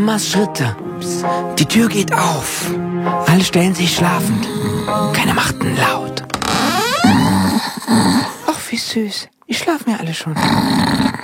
Mamas Schritte. Die Tür geht auf. Alle stellen sich schlafend. Keiner macht einen Laut. Ach, wie süß. Die schlafen ja alle schon.